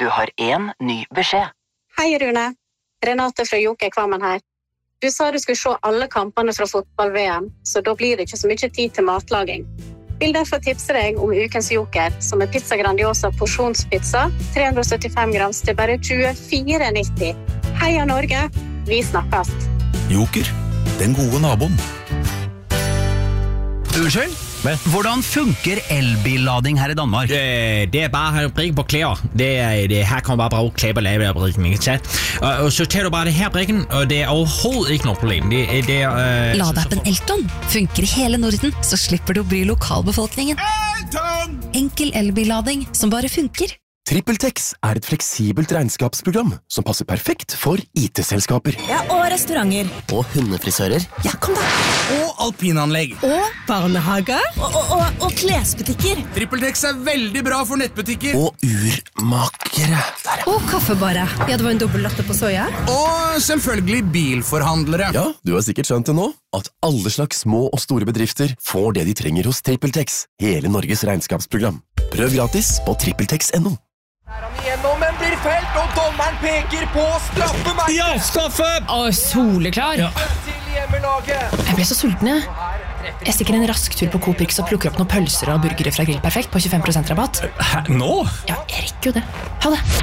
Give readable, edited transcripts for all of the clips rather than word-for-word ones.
Du har en ny beskjed. Hei Rune, Renate fra Joker Kvammen her. Du sa du skulle se alle kampene fra fotball-VM, så da blir det ikke så mye tid til matlaging. Vil derfor tipse deg om ukens Joker, som Pizza Grandiosa porsjonspizza, 375 grams til bare 24,90. Heia Norge, vi snakkes. Joker, den gode naboen. Unnskyld? Hvordan funker elbillading her i Danmark? Det bare at brikke på klær. Det her kan man bare bruge klær på lave brikken, ikke sant? Og så tager du bare det her brikken, og det overhovedet ikke noget problem. Ladeappen Elton funker i hele Norden, så slipper du å bry lokalbefolkningen. Elton! Enkel elbillading som bare funker. TrippelTex et fleksibelt regnskapsprogram som passer perfekt for IT-selskaper. Ja, og restauranter. Og hundefrisører. Ja, kom da. Og alpinanlegg. Og barnehager. Og klesbutikker. TrippelTex veldig bra for nettbutikker. Og urmakere. Og kaffebare. Ja, det var en dobbelt latte på soja. Og selvfølgelig bilforhandlere. Ja, du har sikkert skjønt det nå, at alle slags små og store bedrifter får det de trenger hos TrippelTex, hele Norges regnskapsprogram. Prøv gratis på trippeltex.no. Igjennom, men blir felt, og dommeren peker på straffemerket. Ja, straffe! Soleklar. Ja. Til hjemmelaget. Jeg ble så sulten, jeg stikker en rask tur på Coop og plukker opp noen pølser og burgere fra Grill Perfekt på 25% rabatt. Hæ, nå? Ja, jeg rekker jo det. Ha det.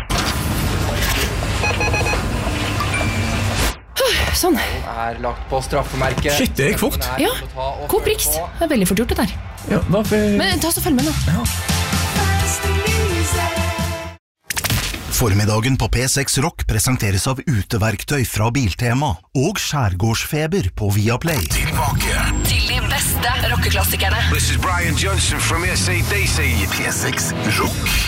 Sånn. Lagt på straffemerket. Shit, det gikk fort. Ja, Coop Rix. Det veldig fort gjort det der. Ja, hvorfor? Men ta så følg med nå. Ja. Formiddagen på P6 Rock presenteres av uteverktøy fra Biltema og skjærgårdsfeber på Viaplay. Tilbake Til de beste rockeklassikerne. This is Brian Johnson from AC/DC. P6 Rock.